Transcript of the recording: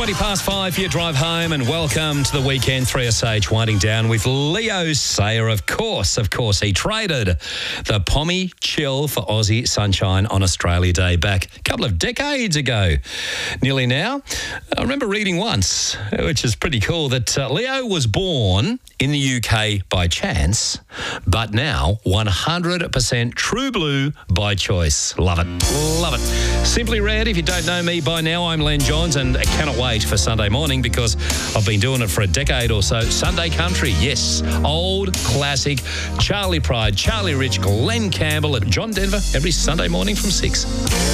20 past 5 for your drive home, and welcome to the weekend 3SH winding down with Leo Sayer. Of course, he traded the Pommy Chill for Aussie Sunshine on Australia Day back a couple of decades ago, nearly now. I remember reading once, which is pretty cool, that Leo was born in the UK by chance, but now 100% true blue by choice. Love it. Love it. Simply Red, if you don't know me by now, I'm Len Johns, and I cannot wait for Sunday morning because I've been doing it for a decade or so. Sunday Country, yes. Old, classic, Charlie Pride, Charlie Rich, Glenn Campbell and John Denver every Sunday morning from 6.